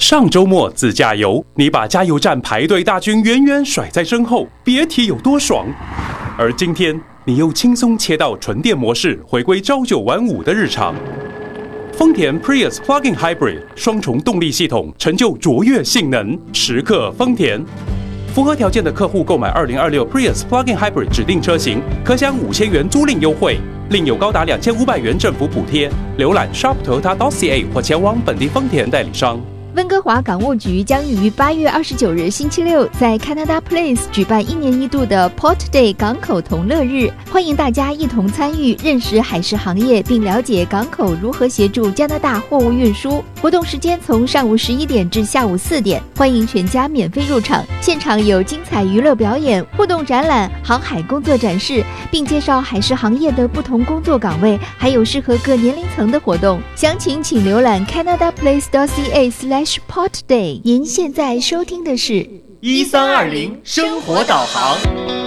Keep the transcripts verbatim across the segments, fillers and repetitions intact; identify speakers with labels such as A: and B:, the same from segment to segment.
A: 上周末自驾游，你把加油站排队大军远远甩在身后，别提有多爽。而今天，你又轻松切到纯电模式，回归朝九晚五的日常。丰田 Prius Plug-in Hybrid 双重动力系统，成就卓越性能，时刻丰田。符合条件的客户购买二零二六 Prius Plug-in Hybrid 指定车型，可享五千元租赁优惠，另有高达两千五百元政府补贴。浏览 shop toyota dot c a 或前往本地丰田代理商。
B: 温哥华港务局将于八月二十九日星期六在 Canada Place 举办一年一度的 Port Day 港口同乐日，欢迎大家一同参与，认识海事行业，并了解港口如何协助加拿大货物运输。活动时间从上午十一点至下午四点，欢迎全家免费入场。现场有精彩娱乐表演、互动展览、航海工作展示，并介绍海事行业的不同工作岗位，还有适合各年龄层的活动。详情请浏览 canada place dot c a slash Port Day。 您现在收听的是
C: 一三二零生活导航。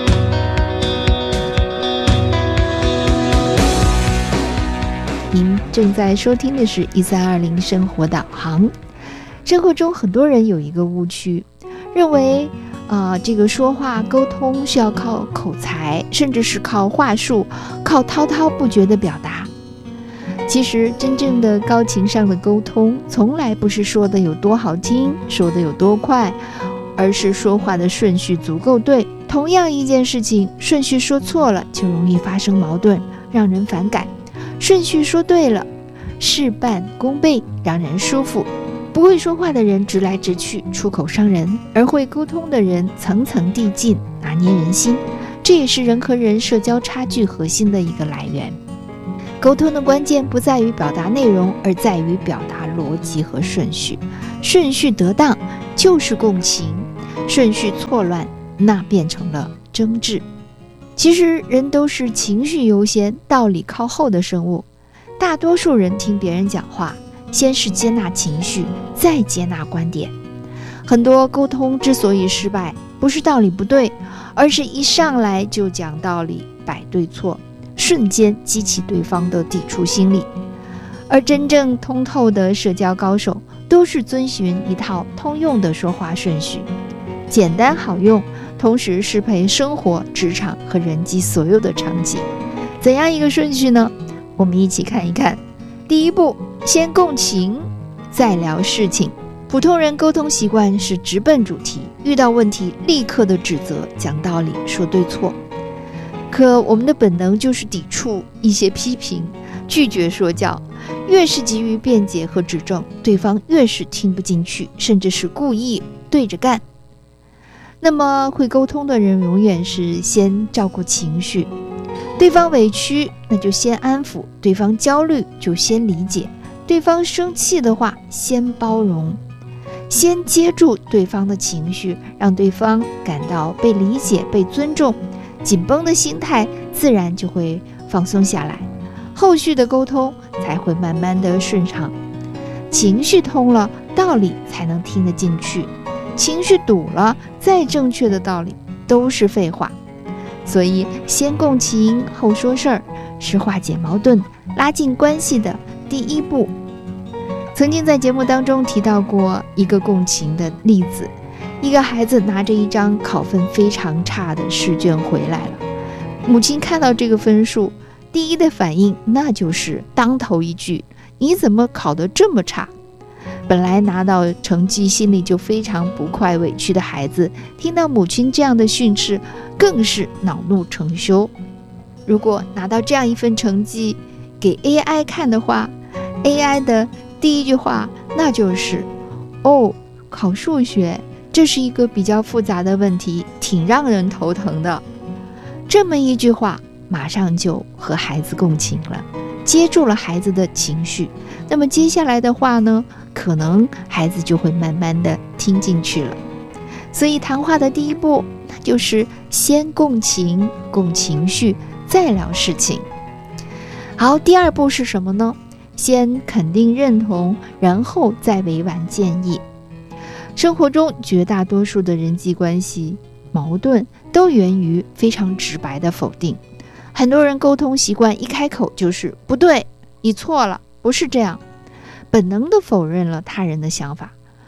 B: 您正在收听的是一三二零生活导航。生活中很多人有一个误区，认为呃，这个说话沟通需要靠口才，甚至是靠话术，靠滔滔不绝的表达。其实真正的高情商的沟通，从来不是说的有多好听，说的有多快，而是说话的顺序足够对。同样一件事情，顺序说错了，就容易发生矛盾，让人反感；顺序说对了，事半功倍，让人舒服。不会说话的人直来直去，出口伤人；而会沟通的人层层递进，拿捏人心。这也是人和人社交差距核心的一个来源。沟通的关键不在于表达内容，而在于表达逻辑和顺序。顺序得当就是共情，顺序错乱，那变成了争执。其实人都是情绪优先、道理靠后的生物。大多数人听别人讲话，先是接纳情绪，再接纳观点。很多沟通之所以失败，不是道理不对，而是一上来就讲道理，摆对错，瞬间激起对方的抵触心理。而真正通透的社交高手，都是遵循一套通用的说话顺序，简单好用，同时适配生活、职场和人际所有的场景。怎样一个顺序呢？我们一起看一看。第一步，先共情，再聊事情。普通人沟通习惯是直奔主题，遇到问题立刻的指责，讲道理，说对错。可我们的本能就是抵触一些批评，拒绝说教。越是急于辩解和指正，对方越是听不进去，甚至是故意对着干。那么会沟通的人永远是先照顾情绪，对方委屈那就先安抚，对方焦虑就先理解，对方生气的话先包容，先接住对方的情绪，让对方感到被理解、被尊重，紧绷的心态自然就会放松下来，后续的沟通才会慢慢的顺畅。情绪通了，道理才能听得进去，情绪堵了，再正确的道理都是废话。所以先共情后说事儿，是化解矛盾、拉近关系的第一步。曾经在节目当中提到过一个共情的例子，一个孩子拿着一张考分非常差的试卷回来了，母亲看到这个分数，第一的反应那就是当头一句：你怎么考得这么差？本来拿到成绩心里就非常不快委屈的孩子，听到母亲这样的训斥，更是恼怒成羞。如果拿到这样一份成绩给 A I 看的话， A I 的第一句话那就是：哦，考数学，这是一个比较复杂的问题，挺让人头疼的。这么一句话，马上就和孩子共情了，接住了孩子的情绪。那么接下来的话呢，可能孩子就会慢慢的听进去了。所以谈话的第一步，那就是先共情，共情绪，再聊事情。好，第二步是什么呢？先肯定认同，然后再委婉建议。生活中绝大多数的人际关系矛盾都源于非常直白的否定。很多人沟通习惯一开口就是不对，你错了，不是这样，本能地否认了他人的想法。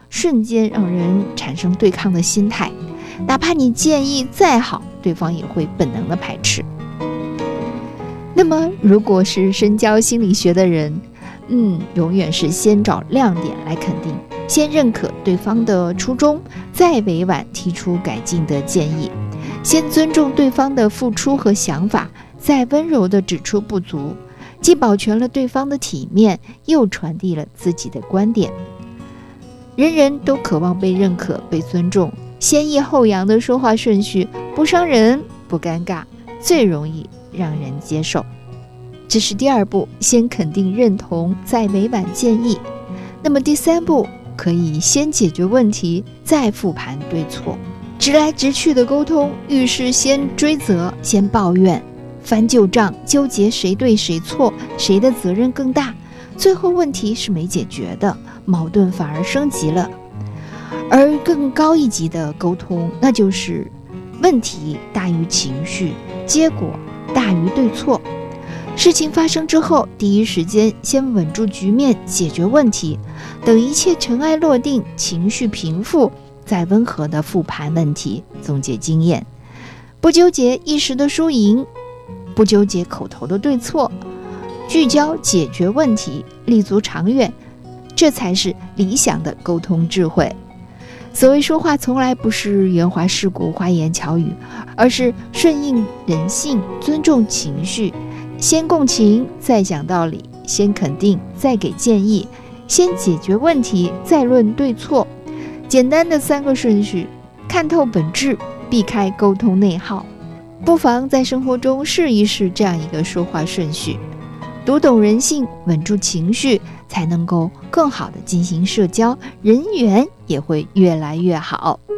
B: 瞬间让人产生对抗的心态，哪怕你建议再好，对方也会本能的排斥。那么如果是深交心理学的人，嗯，永远是先找亮点来肯定，先认可对方的初衷，再委婉提出改进的建议，先尊重对方的付出和想法，再温柔地指出不足，既保全了对方的体面，又传递了自己的观点。人人都渴望被认可、被尊重，先抑后扬的说话顺序不伤人、不尴尬，最容易让人接受。这是第二步，先肯定认同，再委婉建议。那么第三步，可以先解决问题，再复盘对错。直来直去的沟通，遇事先追责，先抱怨，翻旧账，纠结谁对谁错，谁的责任更大，最后问题是没解决的，矛盾反而升级了。而更高一级的沟通，那就是问题大于情绪，结果大于对错。事情发生之后，第一时间先稳住局面，解决问题，等一切尘埃落定，情绪平复，再温和地复盘问题，总结经验，不纠结一时的输赢，不纠结口头的对错，聚焦解决问题，立足长远，这才是理想的沟通智慧。所谓说话，从来不是圆滑世故、花言巧语，而是顺应人性，尊重情绪，先共情，再讲道理，先肯定，再给建议，先解决问题，再论对错。简单的三个顺序，看透本质，避开沟通内耗。不妨在生活中试一试这样一个说话顺序，读懂人性，稳住情绪，才能够更好的进行社交，人缘也会越来越好。